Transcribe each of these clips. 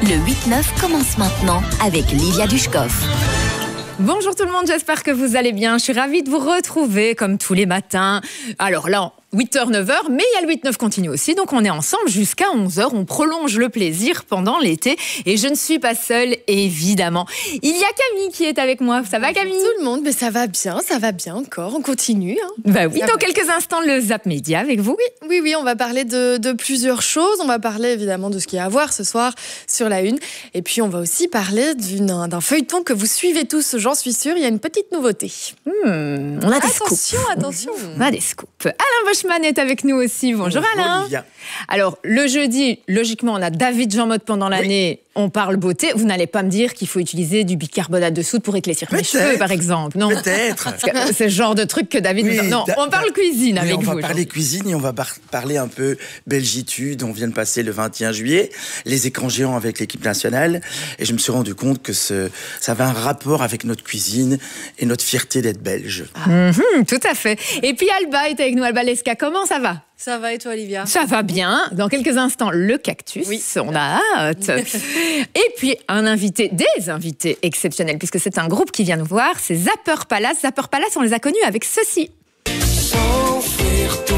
Le 8-9 commence maintenant avec Livia Dushkov. Bonjour tout le monde, j'espère que vous allez bien. Je suis ravie de vous retrouver comme tous les matins. Alors là, 8h, 9h, mais il y a le 8-9 continue aussi, donc on est ensemble jusqu'à 11h. On prolonge le plaisir pendant l'été et je ne suis pas seule, évidemment. Il y a Camille qui est avec moi. Ça va Camille ? Tout le monde, mais ça va bien encore, on continue. Bah oui, dans quelques instants, le Zap Média avec vous. Oui, on va parler de plusieurs choses. On va parler évidemment de ce qu'il y a à voir ce soir sur la Une. Et puis on va aussi parler d'un feuilleton que vous suivez tous, j'en suis sûre. Il y a une petite nouveauté. On a des scoops. Attention. On a des scoops. Alain Boschman est avec nous aussi. Bonjour Alain. Olivia. Alors, le jeudi, logiquement, on a David Jean Motte pendant l'année. Oui. On parle beauté. Vous n'allez pas me dire qu'il faut utiliser du bicarbonate de soude pour éclaircir mes cheveux, par exemple. Non. Peut-être. C'est le genre de truc que David... Oui, non, on parle cuisine avec vous. On va parler cuisine et on va parler un peu belgitude. On vient de passer le 21 juillet, les écrans géants avec l'équipe nationale. Et je me suis rendu compte que ça avait un rapport avec notre cuisine et notre fierté d'être belge. Tout à fait. Et puis Alba est avec nous. Alba Lesca, comment ça va ? Ça va et toi, Olivia ? Ça va bien. Dans quelques instants, le cactus. Oui. On a hâte. Et puis, des invités exceptionnels, puisque c'est un groupe qui vient nous voir. C'est Zapper Palace. Zapper Palace, on les a connus avec ceci. Sans fuir ton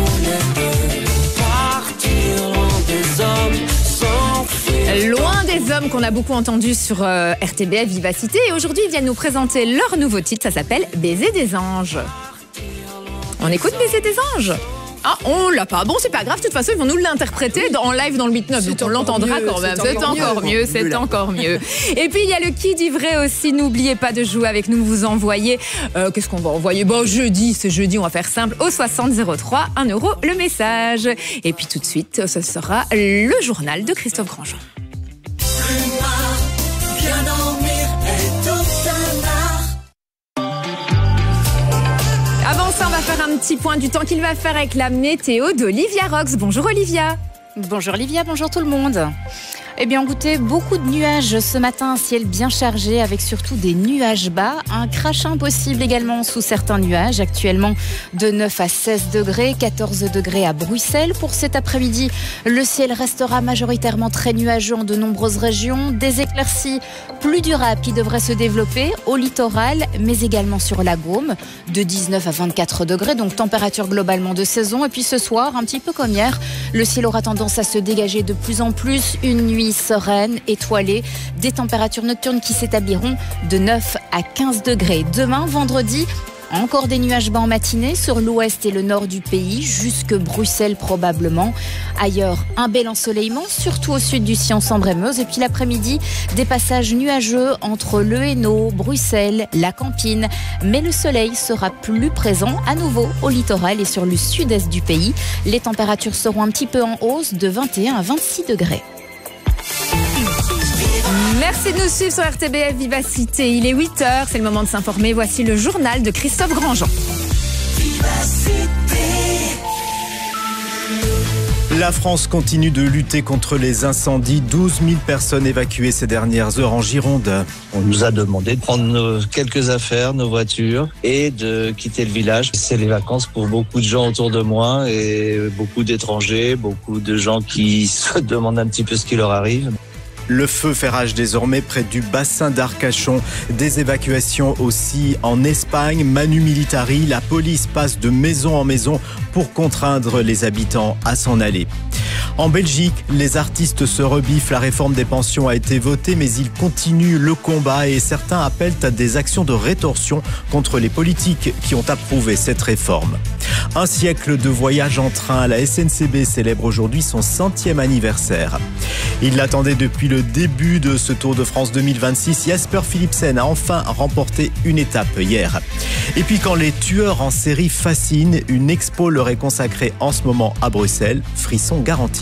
partir loin des hommes, sans fuir. Loin des hommes qu'on a beaucoup entendu sur RTBF Vivacité. Et aujourd'hui, ils viennent nous présenter leur nouveau titre. Ça s'appelle Baiser des anges. On écoute Baiser des anges ? Ah, on l'a pas. Bon, c'est pas grave. De toute façon, ils vont nous l'interpréter en live dans le 8-9. Donc, on l'entendra quand même. C'est encore mieux. Et puis, il y a le qui dit vrai aussi. N'oubliez pas de jouer avec nous. Vous envoyez. Qu'est-ce qu'on va envoyer ? Bon, c'est jeudi. On va faire simple. Au 60 03, 1 € le message. Et puis, tout de suite, ce sera le journal de Christophe Grandjean. Bien dormir est tout un art. Avant ça, on va faire un petit point du temps qu'il va faire avec la météo d'Olivia Rox. Bonjour Olivia. Bonjour Olivia, bonjour tout le monde. Eh bien, écoutez, beaucoup de nuages ce matin, un ciel bien chargé avec surtout des nuages bas. Un crachin possible également sous certains nuages. Actuellement de 9 à 16 degrés, 14 degrés à Bruxelles. Pour cet après-midi, le ciel restera majoritairement très nuageux en de nombreuses régions. Des éclaircies plus durables qui devraient se développer au littoral, mais également sur la Gaume, de 19 à 24 degrés, donc température globalement de saison. Et puis ce soir, un petit peu comme hier, le ciel aura tendance à se dégager de plus en plus. Une nuit sereine, étoilée, des températures nocturnes qui s'établiront de 9 à 15 degrés. Demain, vendredi, encore des nuages bas en matinée sur l'ouest et le nord du pays, jusque Bruxelles probablement. Ailleurs, un bel ensoleillement, surtout au sud du Sion-Sambre-et-Meuse. Et puis l'après-midi, des passages nuageux entre le Hainaut, Bruxelles, la Campine. Mais le soleil sera plus présent à nouveau au littoral et sur le sud-est du pays. Les températures seront un petit peu en hausse de 21 à 26 degrés. Merci de nous suivre sur RTBF Vivacité. Il est 8h, c'est le moment de s'informer. Voici le journal de Christophe Grandjean. La France continue de lutter contre les incendies. 12 000 personnes évacuées ces dernières heures en Gironde. On nous a demandé de prendre quelques affaires, nos voitures, et de quitter le village. C'est les vacances pour beaucoup de gens autour de moi et beaucoup d'étrangers, beaucoup de gens qui se demandent un petit peu ce qui leur arrive. Le feu fait rage désormais près du bassin d'Arcachon. Des évacuations aussi en Espagne. Manu Militari, la police passe de maison en maison pour contraindre les habitants à s'en aller. En Belgique, les artistes se rebiffent. La réforme des pensions a été votée, mais ils continuent le combat et certains appellent à des actions de rétorsion contre les politiques qui ont approuvé cette réforme. Un siècle de voyage en train. La SNCB célèbre aujourd'hui son 100e anniversaire. Il l'attendait depuis le début de ce Tour de France 2026. Jasper Philipsen a enfin remporté une étape hier. Et puis quand les tueurs en série fascinent, une expo leur est consacrée en ce moment à Bruxelles. Frisson garanti.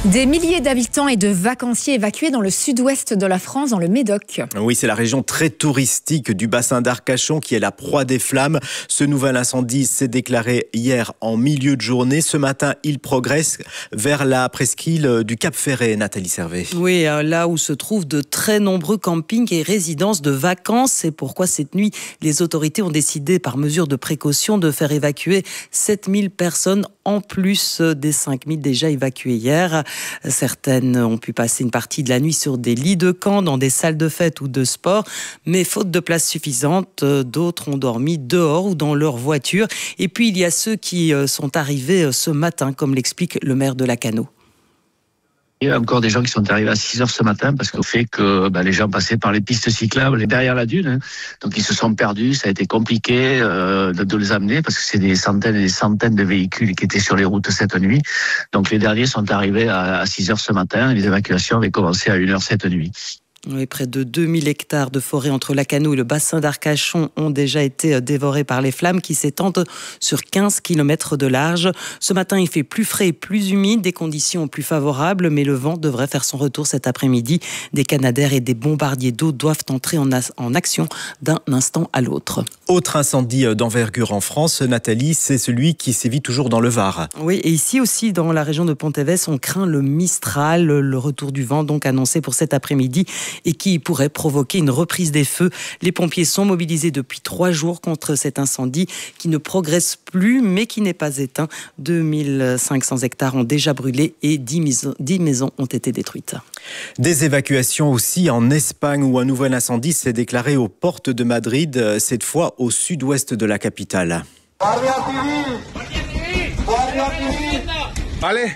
Des milliers d'habitants et de vacanciers évacués dans le sud-ouest de la France, dans le Médoc. Oui, c'est la région très touristique du bassin d'Arcachon qui est la proie des flammes. Ce nouvel incendie s'est déclaré hier en milieu de journée. Ce matin, il progresse vers la presqu'île du Cap Ferret. Nathalie Servet. Oui, là où se trouvent de très nombreux campings et résidences de vacances. C'est pourquoi cette nuit, les autorités ont décidé par mesure de précaution de faire évacuer 7000 personnes en plus des 5000 déjà évacuées hier. Certaines ont pu passer une partie de la nuit sur des lits de camp, dans des salles de fête ou de sport, mais faute de place suffisante, d'autres ont dormi dehors ou dans leur voiture. Et puis il y a ceux qui sont arrivés ce matin, comme l'explique le maire de Lacanau. Il y a encore des gens qui sont arrivés à 6h ce matin parce qu'au fait que les gens passaient par les pistes cyclables derrière la dune. Donc ils se sont perdus, ça a été compliqué de les amener parce que c'est des centaines et des centaines de véhicules qui étaient sur les routes cette nuit. Donc les derniers sont arrivés à 6h ce matin et les évacuations avaient commencé à 1h cette nuit. Oui, près de 2000 hectares de forêt entre Lacanau et le bassin d'Arcachon ont déjà été dévorés par les flammes qui s'étendent sur 15 km de large. Ce matin, il fait plus frais et plus humide, des conditions plus favorables, mais le vent devrait faire son retour cet après-midi. Des canadaires et des bombardiers d'eau doivent entrer en action d'un instant à l'autre. Autre incendie d'envergure en France, Nathalie, c'est celui qui sévit toujours dans le Var. Oui, et ici aussi, dans la région de Pontevedra, on craint le Mistral, le retour du vent donc annoncé pour cet après-midi et qui pourrait provoquer une reprise des feux. Les pompiers sont mobilisés depuis 3 jours contre cet incendie qui ne progresse plus mais qui n'est pas éteint. 2500 hectares ont déjà brûlé et 10 maisons ont été détruites. Des évacuations aussi en Espagne où un nouvel incendie s'est déclaré aux portes de Madrid, cette fois au sud-ouest de la capitale. Allez.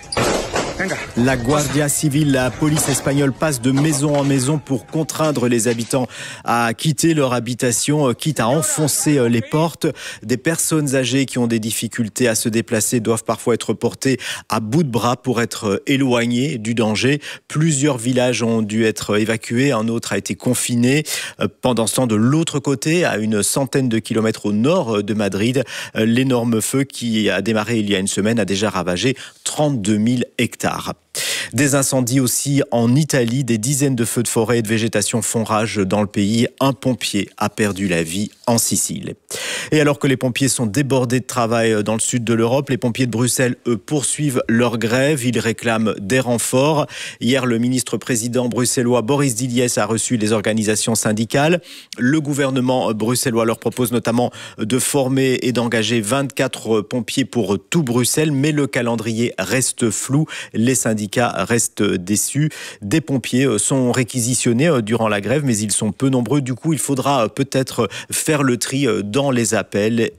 La Guardia Civile, la police espagnole, passe de maison en maison pour contraindre les habitants à quitter leur habitation, quitte à enfoncer les portes. Des personnes âgées qui ont des difficultés à se déplacer doivent parfois être portées à bout de bras pour être éloignées du danger. Plusieurs villages ont dû être évacués, un autre a été confiné. Pendant ce temps, de l'autre côté, à une centaine de kilomètres au nord de Madrid, l'énorme feu qui a démarré il y a une semaine a déjà ravagé 32 000 hectares. Des incendies aussi en Italie, des dizaines de feux de forêt et de végétation font rage dans le pays. Un pompier a perdu la vie en Sicile. Et alors que les pompiers sont débordés de travail dans le sud de l'Europe, les pompiers de Bruxelles, eux, poursuivent leur grève. Ils réclament des renforts. Hier, le ministre-président bruxellois Boris Diliès a reçu les organisations syndicales. Le gouvernement bruxellois leur propose notamment de former et d'engager 24 pompiers pour tout Bruxelles, mais le calendrier reste flou. Les syndicats restent déçus. Des pompiers sont réquisitionnés durant la grève, mais ils sont peu nombreux. Du coup, il faudra peut-être faire le tri dans les appels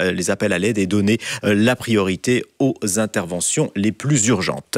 à l'aide et donner la priorité aux interventions les plus urgentes.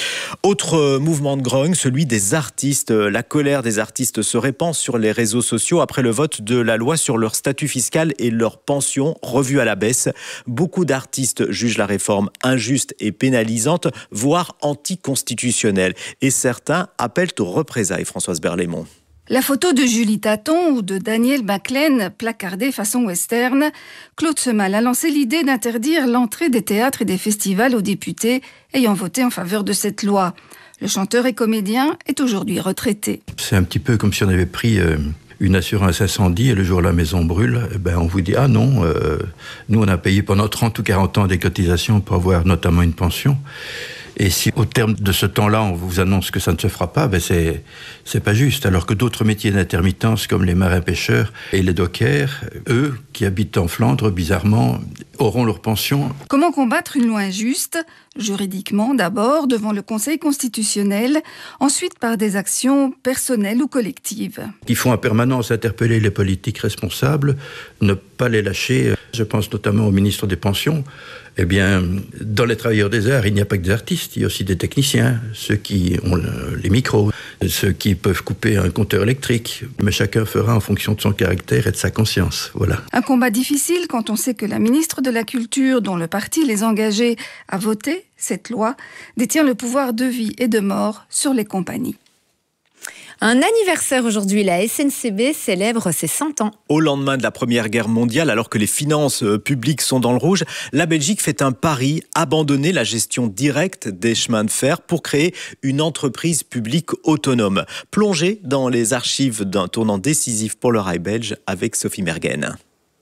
Autre mouvement de grogne, celui des artistes. La colère des artistes se répand sur les réseaux sociaux après le vote de la loi sur leur statut fiscal et leur pension revue à la baisse. Beaucoup d'artistes jugent la réforme injuste et pénalisante, voire anticonstitutionnelle. Et certains appellent aux représailles, Françoise Berlaymont. La photo de Julie Taton ou de Daniel Baclaine, placardée façon western, Claude Semal a lancé l'idée d'interdire l'entrée des théâtres et des festivals aux députés ayant voté en faveur de cette loi. Le chanteur et comédien est aujourd'hui retraité. C'est un petit peu comme si on avait pris une assurance incendie et le jour où la maison brûle, on vous dit « Ah non, nous on a payé pendant 30 ou 40 ans des cotisations pour avoir notamment une pension ». Et si au terme de ce temps-là, on vous annonce que ça ne se fera pas, c'est pas juste. Alors que d'autres métiers d'intermittence, comme les marins-pêcheurs et les dockers, eux, qui habitent en Flandre, bizarrement, auront leur pension. Comment combattre une loi injuste ? Juridiquement, d'abord, devant le Conseil constitutionnel, ensuite par des actions personnelles ou collectives. Il faut en permanence interpeller les politiques responsables, ne pas les lâcher. Je pense notamment au ministre des Pensions. Eh bien, dans les travailleurs des arts, il n'y a pas que des artistes, il y a aussi des techniciens, ceux qui ont les micros, ceux qui peuvent couper un compteur électrique. Mais chacun fera en fonction de son caractère et de sa conscience, voilà. Un combat difficile quand on sait que la ministre de la Culture, dont le parti les engageait à voter cette loi, détient le pouvoir de vie et de mort sur les compagnies. Un anniversaire aujourd'hui, la SNCB célèbre ses 100 ans. Au lendemain de la Première Guerre mondiale, alors que les finances publiques sont dans le rouge, la Belgique fait un pari, abandonner la gestion directe des chemins de fer pour créer une entreprise publique autonome. Plongée dans les archives d'un tournant décisif pour le rail belge avec Sophie Mergen.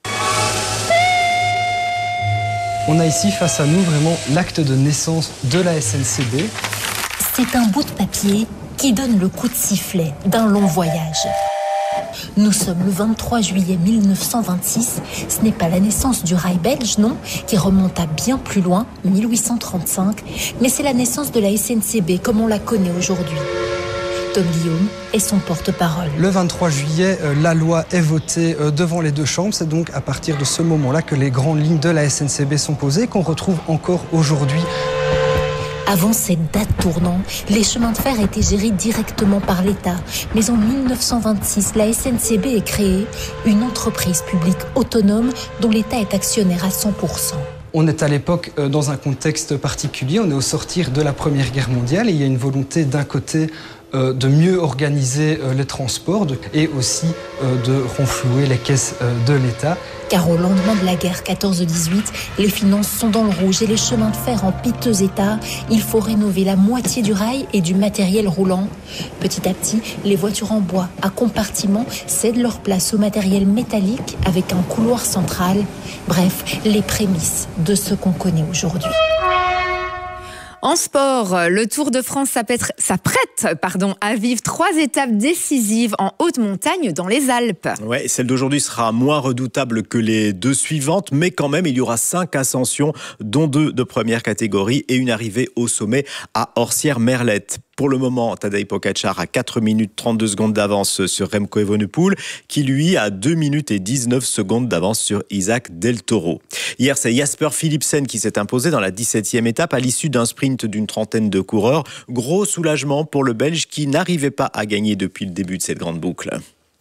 On a ici face à nous vraiment l'acte de naissance de la SNCB. C'est un bout de papier qui donne le coup de sifflet d'un long voyage. Nous sommes le 23 juillet 1926. Ce n'est pas la naissance du rail belge, non, qui remonte à bien plus loin, 1835, mais c'est la naissance de la SNCB comme on la connaît aujourd'hui. Tom Guillaume est son porte-parole. Le 23 juillet, la loi est votée devant les deux chambres. C'est donc à partir de ce moment-là que les grandes lignes de la SNCB sont posées, qu'on retrouve encore aujourd'hui. Avant cette date tournante, les chemins de fer étaient gérés directement par l'État. Mais en 1926, la SNCB est créée, une entreprise publique autonome dont l'État est actionnaire à 100%. On est à l'époque dans un contexte particulier. On est au sortir de la Première Guerre mondiale et il y a une volonté d'un côté de mieux organiser les transports et aussi de renflouer les caisses de l'État. Car au lendemain de la guerre 14-18, les finances sont dans le rouge et les chemins de fer en piteux état. Il faut rénover la moitié du rail et du matériel roulant. Petit à petit, les voitures en bois à compartiments cèdent leur place au matériel métallique avec un couloir central. Bref, les prémices de ce qu'on connaît aujourd'hui. En sport, le Tour de France s'apprête à vivre 3 étapes décisives en haute montagne dans les Alpes. Ouais, celle d'aujourd'hui sera moins redoutable que les 2 suivantes, mais quand même, il y aura 5 ascensions, dont 2 de première catégorie et une arrivée au sommet à Orsières-Merlette. Pour le moment, Tadej Pogačar a 4 minutes 32 secondes d'avance sur Remco Evenepoel, qui lui a 2 minutes et 19 secondes d'avance sur Isaac Del Toro. Hier, c'est Jasper Philipsen qui s'est imposé dans la 17e étape à l'issue d'un sprint d'une trentaine de coureurs. Gros soulagement pour le Belge qui n'arrivait pas à gagner depuis le début de cette grande boucle.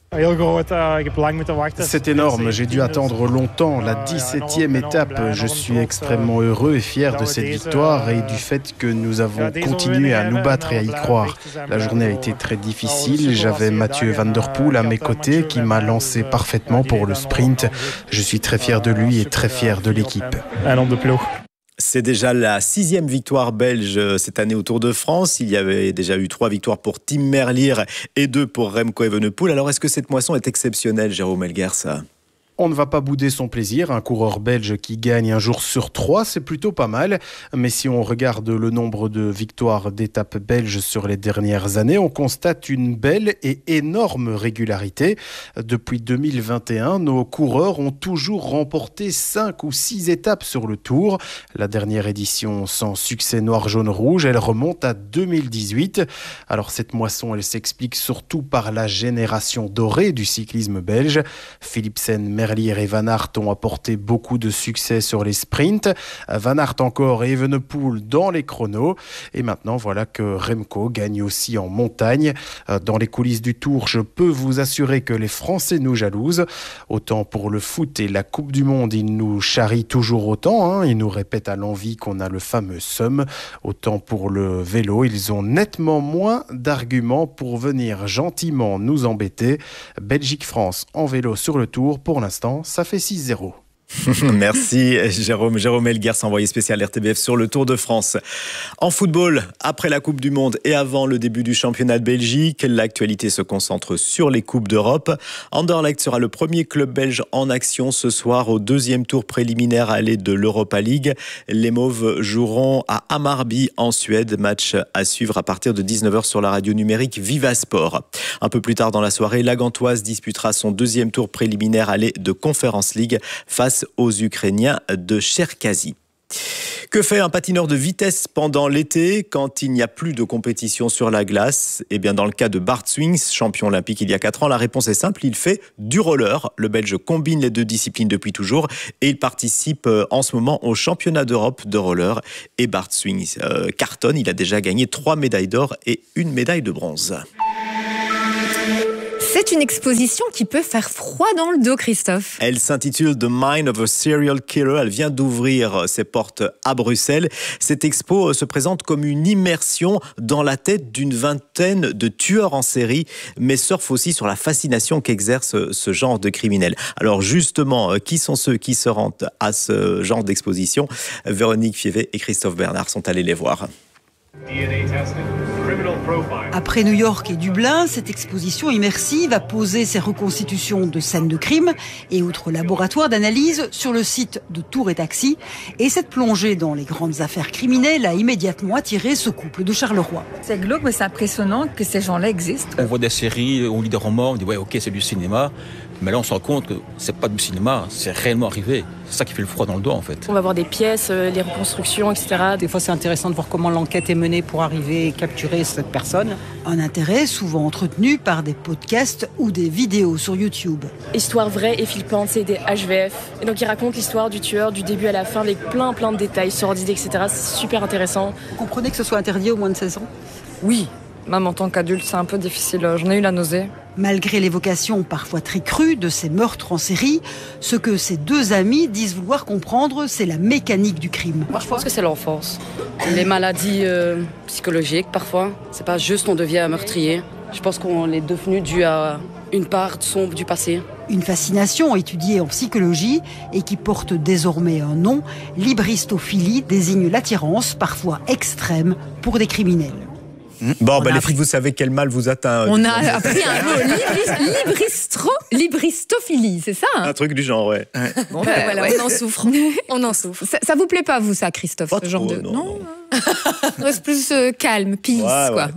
C'est énorme, j'ai dû attendre longtemps, la 17e étape. Je suis extrêmement heureux et fier de cette victoire et du fait que nous avons continué à nous battre et à y croire. La journée a été très difficile, j'avais Mathieu Van Der Poel à mes côtés qui m'a lancé parfaitement pour le sprint. Je suis très fier de lui et très fier de l'équipe. C'est déjà la 6e victoire belge cette année au Tour de France. Il y avait déjà eu 3 victoires pour Tim Merlier et 2 pour Remco Evenepoel. Alors est-ce que cette moisson est exceptionnelle, Jérôme Elguers ? On ne va pas bouder son plaisir. Un coureur belge qui gagne un jour sur 3, c'est plutôt pas mal. Mais si on regarde le nombre de victoires d'étapes belges sur les dernières années, on constate une belle et énorme régularité. Depuis 2021, nos coureurs ont toujours remporté 5 ou 6 étapes sur le Tour. La dernière édition sans succès noir-jaune-rouge, elle remonte à 2018. Alors cette moisson, elle s'explique surtout par la génération dorée du cyclisme belge. Philipsen, Merlier et Van Aert ont apporté beaucoup de succès sur les sprints. Van Aert encore et Evenepoel dans les chronos. Et maintenant, voilà que Remco gagne aussi en montagne. Dans les coulisses du Tour, je peux vous assurer que les Français nous jalousent. Autant pour le foot et la Coupe du Monde, ils nous charrient toujours autant. Ils nous répètent à l'envi qu'on a le fameux seum. Autant pour le vélo, ils ont nettement moins d'arguments pour venir gentiment nous embêter. Belgique-France en vélo sur le Tour, pour l'instant, ça fait 6-0. Merci Jérôme Elguers, envoyé spécial RTBF sur le Tour de France. En football, après la Coupe du Monde et avant le début du championnat de Belgique, l'actualité se concentre sur les Coupes d'Europe. Anderlecht sera le premier club belge en action ce soir au 2e tour préliminaire aller de l'Europa League. Les Mauves joueront à Hammarby en Suède, match à suivre à partir de 19h sur la radio numérique Vivasport. Un peu plus tard dans la soirée, la Gantoise disputera son 2e tour préliminaire aller de Conference League face aux Ukrainiens de Cherkazy. Que fait un patineur de vitesse pendant l'été quand il n'y a plus de compétition sur la glace ? Eh bien, dans le cas de Bart Swings, champion olympique il y a 4 ans, la réponse est simple, il fait du roller. Le Belge combine les 2 disciplines depuis toujours et il participe en ce moment au championnat d'Europe de roller. Et Bart Swings cartonne, il a déjà gagné 3 médailles d'or et 1 médaille de bronze. C'est une exposition qui peut faire froid dans le dos, Christophe. Elle s'intitule The Mind of a Serial Killer. Elle vient d'ouvrir ses portes à Bruxelles. Cette expo se présente comme une immersion dans la tête d'une vingtaine de tueurs en série, mais surfe aussi sur la fascination qu'exerce ce genre de criminels. Alors justement, qui sont ceux qui se rendent à ce genre d'exposition? Véronique Fievet et Christophe Bernard sont allés les voir. Après New York et Dublin, cette exposition immersive a posé ses reconstitutions de scènes de crime et autres laboratoires d'analyse sur le site de Tours et Taxi. Et cette plongée dans les grandes affaires criminelles a immédiatement attiré ce couple de Charleroi. C'est glauque, mais c'est impressionnant que ces gens-là existent. On voit des séries, on lit des romans, on dit ouais, ok, c'est du cinéma. Mais là, on se rend compte que c'est pas du cinéma, c'est réellement arrivé. C'est ça qui fait le froid dans le dos, en fait. On va voir des pièces, les reconstructions, etc. Des fois, c'est intéressant de voir comment l'enquête est menée pour arriver et capturer cette personne. Un intérêt souvent entretenu par des podcasts ou des vidéos sur YouTube. Histoire vraie et flippante, c'est des HVF. Et donc, ils racontent l'histoire du tueur du début à la fin avec plein de détails sordides, etc. C'est super intéressant. Vous comprenez que ce soit interdit au moins de 16 ans? Oui. Même en tant qu'adulte, c'est un peu difficile. J'en ai eu la nausée. Malgré l'évocation parfois très crue de ces meurtres en série, ce que ces deux amis disent vouloir comprendre, c'est la mécanique du crime. Moi, je pense que c'est l'enfance. Les maladies psychologiques, parfois. C'est pas juste on devient un meurtrier. Je pense qu'on est devenu dû à une part sombre du passé. Une fascination étudiée en psychologie et qui porte désormais un nom. L'hybristophilie désigne l'attirance, parfois extrême, pour des criminels. Bon, les filles, vous savez quel mal vous atteint. On a appris un mot, l'hybristophilie, c'est ça? Un truc du genre, ouais. Bon, voilà, ouais. On en souffre. On en souffre. Ça vous plaît pas, vous, ça, Christophe? Pas ce genre trop, de... non. C'est plus calme, peace, quoi.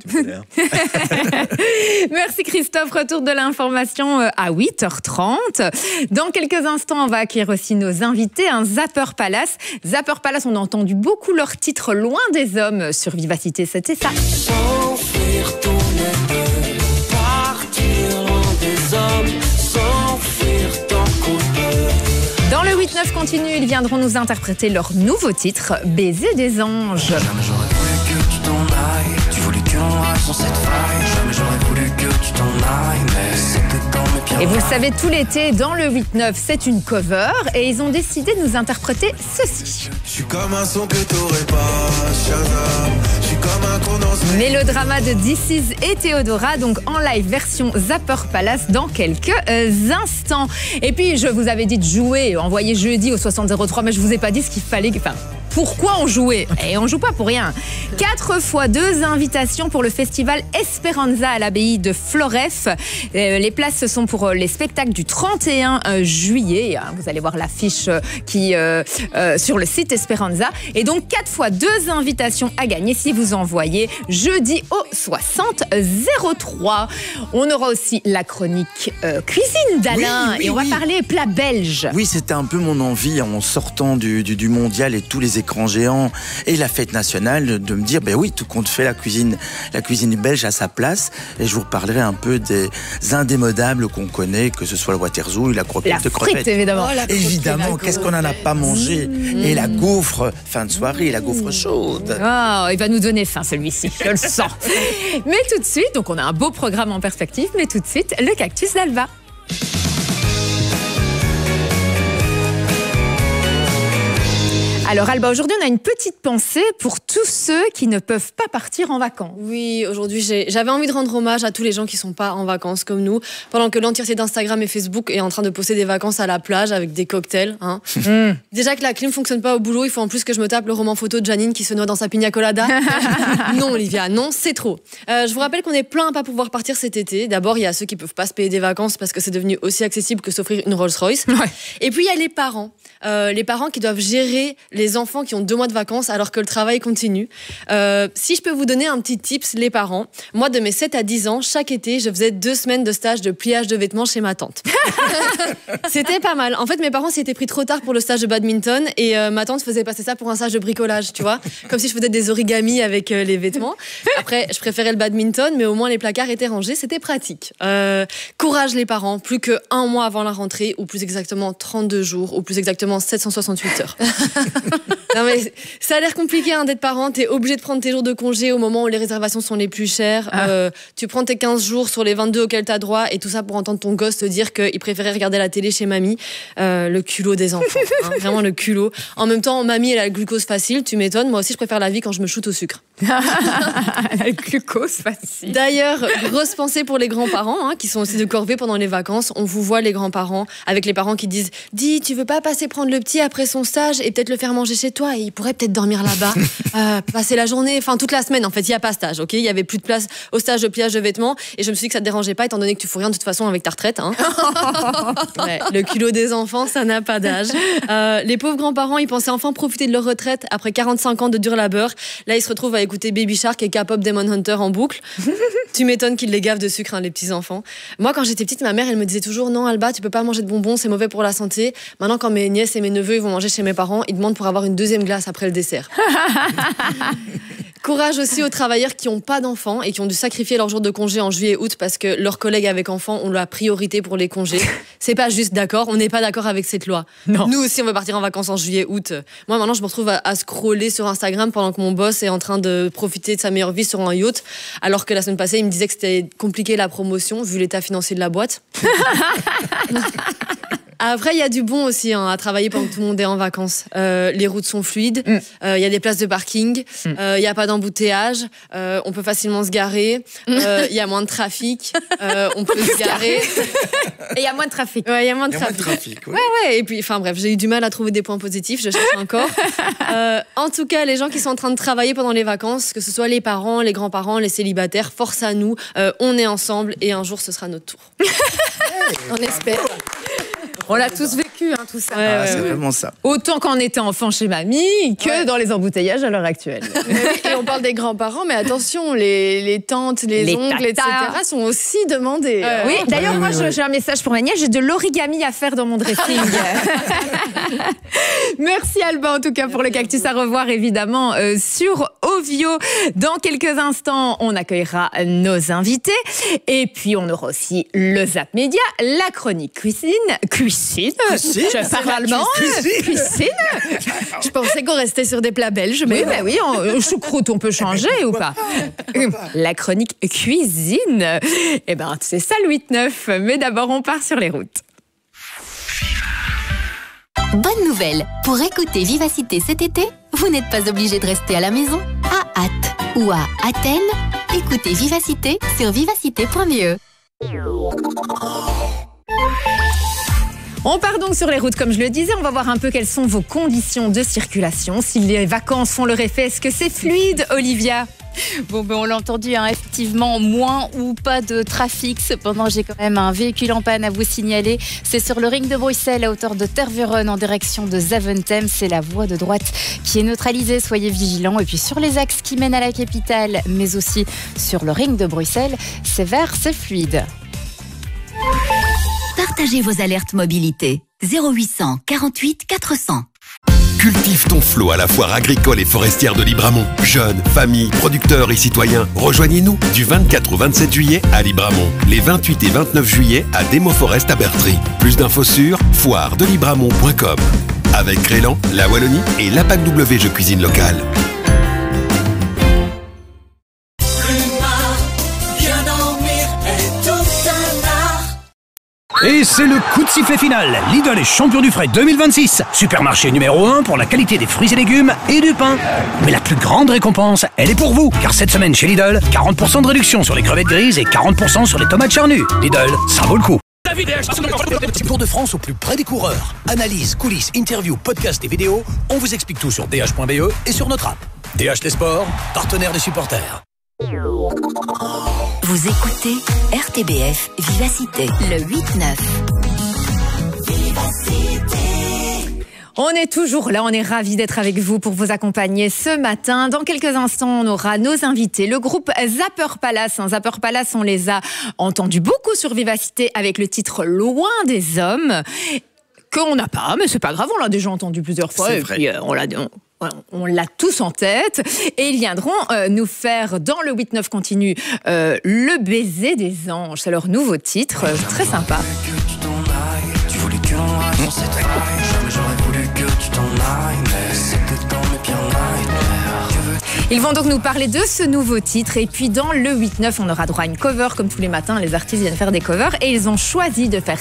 Merci, Christophe. Retour de l'information à 8h30. Dans quelques instants, on va accueillir aussi nos invités, un Zapper Palace. Zapper Palace, on a entendu beaucoup leur titre Loin des hommes sur Vivacité, c'était ça. S'enfuir tourner peu, partir loin des hommes, s'enfuir tant qu'on peut. Dans le 8-9 continue, ils viendront nous interpréter leur nouveau titre, Baiser des anges. Jamais j'aurais voulu que tu t'en ailles, tu voulais qu'on reste dans cette faille. Jamais j'aurais voulu que tu t'en ailles, mais c'était dans mes pieds. Et vous le savez, tout l'été, dans le 8-9, c'est une cover et ils ont décidé de nous interpréter ceci. Je suis comme un son que t'aurais pas, Shazam. Je suis comme un condensé. Mélodrama de This Is et Théodora, donc en live version Zapper Palace dans quelques instants. Et puis, je vous avais dit de jouer, envoyer jeudi au 6003, mais je vous ai pas dit ce qu'il fallait... Enfin, pourquoi on jouait? Et on joue pas pour rien. 4 fois 2 invitations pour le festival Esperanza à l'abbaye de Floref. Les places sont pour les spectacles du 31 juillet. Vous allez voir l'affiche qui sur le site Esperanza. Et donc 4 fois 2 invitations à gagner si vous envoyez jeudi au 6003. On aura aussi la chronique cuisine d'Alain et on va parler plats belges. Oui, c'était un peu mon envie en sortant du mondial et tous les écrans géants et la fête nationale de me dire, ben oui, tout compte fait, la cuisine belge a sa place et je vous reparlerai un peu des indémodables qu'on connaît, que ce soit le waterzoo, la croquette de crevettes. Évidemment. Évidemment, qu'est-ce qu'on n'en a pas mangé? Et la gaufre, fin de soirée, la gaufre chaude. Oh, il va nous donner faim celui-ci, je le sens. Mais tout de suite, donc on a un beau programme en perspective, mais tout de suite, le cactus d'Alba. Alors Alba, aujourd'hui on a une petite pensée pour tous ceux qui ne peuvent pas partir en vacances. Oui, aujourd'hui j'avais envie de rendre hommage à tous les gens qui ne sont pas en vacances comme nous, pendant que l'entièreté d'Instagram et Facebook est en train de poster des vacances à la plage avec des cocktails. Hein. Déjà que la clim ne fonctionne pas au boulot, il faut en plus que je me tape le roman photo de Janine qui se noie dans sa pina colada. Non Olivia, non, c'est trop. Je vous rappelle qu'on est plein à pas pouvoir partir cet été. D'abord il y a ceux qui ne peuvent pas se payer des vacances parce que c'est devenu aussi accessible que s'offrir une Rolls Royce. Ouais. Et puis il y a les parents. Les parents qui doivent gérer les enfants qui ont 2 mois de vacances alors que le travail continue. Si je peux vous donner un petit tips, les parents, moi de mes 7 à 10 ans, chaque été, je faisais 2 semaines de stage de pliage de vêtements chez ma tante. C'était pas mal. En fait, mes parents s'étaient pris trop tard pour le stage de badminton et ma tante faisait passer ça pour un stage de bricolage, tu vois, comme si je faisais des origamis avec les vêtements. Après, je préférais le badminton, mais au moins les placards étaient rangés, c'était pratique. Courage les parents, plus que 1 mois avant la rentrée, ou plus exactement 32 jours, ou plus exactement 768 heures. Non mais ça a l'air compliqué d'être parent. T'es obligé de prendre tes jours de congé au moment où les réservations sont les plus chères. Tu prends tes 15 jours sur les 22 auxquels t'as droit et tout ça pour entendre ton gosse te dire qu'il préférait regarder la télé chez mamie. Le culot des enfants, vraiment le culot. En même temps, mamie elle a le glucose facile, tu m'étonnes. Moi aussi je préfère la vie quand je me shoot au sucre. Elle a le glucose facile. D'ailleurs, grosse pensée pour les grands-parents qui sont aussi de corvée pendant les vacances. On vous voit les grands-parents avec les parents qui disent « Dis, tu veux pas passer prendre le petit après son stage et peut-être le faire manger chez toi et il pourrait peut-être dormir là-bas, passer la journée, enfin toute la semaine en fait, il n'y a pas stage, ok ? Il y avait plus de place au stage de pliage de vêtements et je me suis dit que ça te dérangeait pas étant donné que tu fous rien de toute façon avec ta retraite. Ouais, le culot des enfants, ça n'a pas d'âge. Les pauvres grands-parents, ils pensaient enfin profiter de leur retraite après 45 ans de dur labeur. Là, ils se retrouvent à écouter Baby Shark et K-pop Demon Hunter en boucle. Tu m'étonnes qu'ils les gavent de sucre, les petits-enfants. Moi, quand j'étais petite, ma mère, elle me disait toujours « Non, Alba, tu peux pas manger de bonbons, c'est mauvais pour la santé. » Maintenant, quand mes nièces et mes neveux ils vont manger chez mes parents, ils demandent pour avoir une deuxième glace après le dessert. Courage aussi aux travailleurs qui n'ont pas d'enfants et qui ont dû sacrifier leur jour de congé en juillet et août parce que leurs collègues avec enfants ont la priorité pour les congés. C'est pas juste d'accord, on n'est pas d'accord avec cette loi. Non. Nous aussi, on veut partir en vacances en juillet, août. Moi, maintenant, je me retrouve à scroller sur Instagram pendant que mon boss est en train de profiter de sa meilleure vie sur un yacht, alors que la semaine passée, il me disait que c'était compliqué la promotion vu l'état financier de la boîte. Après, il y a du bon aussi à travailler pendant que tout le monde est en vacances. Les routes sont fluides, il y a des places de parking, il n'y a pas d'embouteillage, on peut facilement se garer, il y a moins de trafic, on peut se garer. Et il y a moins de trafic. Ouais, il y a moins de trafic. Ouais. Et puis, enfin bref, j'ai eu du mal à trouver des points positifs, je cherche encore. En tout cas, les gens qui sont en train de travailler pendant les vacances, que ce soit les parents, les grands-parents, les célibataires, force à nous, on est ensemble et un jour ce sera notre tour. On espère. On l'a tous vécu, tout ça. C'est vraiment ça. Autant quand on était enfant chez mamie que dans les embouteillages à l'heure actuelle. Et on parle des grands-parents, mais attention, les tantes, les oncles, etc. sont aussi demandés. Oui, d'ailleurs, moi, j'ai un message pour ma nièce. J'ai de l'origami à faire dans mon dressing. Merci Alba, en tout cas, pour le cactus. À revoir, évidemment, sur Ovio. Dans quelques instants, on accueillera nos invités. Et puis, on aura aussi le Zap Média, la chronique cuisine. Je parle allemand. Cuisine. Je pensais qu'on restait sur des plats belges. Mais oui, choucroute, on peut changer ou pas? La chronique cuisine. Eh ben, c'est ça le 8-9. Mais d'abord, on part sur les routes. Bonne nouvelle, pour écouter Vivacité cet été, vous n'êtes pas obligé de rester à la maison. À Ath ou à Athènes, écoutez Vivacité sur vivacité.be. On part donc sur les routes, comme je le disais. On va voir un peu quelles sont vos conditions de circulation. Si les vacances font leur effet, est-ce que c'est fluide, Olivia ? Bon, on l'a entendu, effectivement, moins ou pas de trafic. Cependant, j'ai quand même un véhicule en panne à vous signaler. C'est sur le ring de Bruxelles, à hauteur de Tervuren, en direction de Zaventem. C'est la voie de droite qui est neutralisée. Soyez vigilants. Et puis sur les axes qui mènent à la capitale, mais aussi sur le ring de Bruxelles, c'est vert, c'est fluide. Partagez vos alertes mobilité. 0800 48 400. Cultive ton flot à la foire agricole et forestière de Libramont. Jeunes, familles, producteurs et citoyens, rejoignez-nous du 24 au 27 juillet à Libramont. Les 28 et 29 juillet à Démoforest à Bertry. Plus d'infos sur foiredelibramont.com. Avec Crélan, la Wallonie et l'APAC W Jeux Cuisine Locale. Et c'est le coup de sifflet final. Lidl est champion du frais 2026. Supermarché numéro 1 pour la qualité des fruits et légumes et du pain. Mais la plus grande récompense, elle est pour vous. Car cette semaine chez Lidl, 40% de réduction sur les crevettes grises et 40% sur les tomates charnues. Lidl, ça vaut le coup. Tour de France au plus près des coureurs. Analyse, coulisses, interviews, podcasts et vidéos. On vous explique tout sur dh.be et sur notre app. DH Les Sports, partenaire des supporters. Vous écoutez RTBF Vivacité, le 8-9. On est toujours là, on est ravis d'être avec vous pour vous accompagner ce matin. Dans quelques instants, on aura nos invités, le groupe Zapper Palace. Zapper Palace, on les a entendus beaucoup sur Vivacité avec le titre Loin des hommes, qu'on n'a pas, mais c'est pas grave, on l'a déjà entendu plusieurs fois. C'est et vrai. puis on l'a tous en tête. Et ils viendront nous faire, dans le 8-9 continu, le baiser des anges. C'est leur nouveau titre, très sympa. Tu voulais qu'on reste dans cette faille, jamais j'aurais voulu que que tu t'en ailles, mais c'était dans mes pires nightmares. Ils vont donc nous parler de ce nouveau titre. Et puis dans le 8-9, on aura droit à une cover comme tous les matins. Les artistes viennent faire des covers et ils ont choisi de faire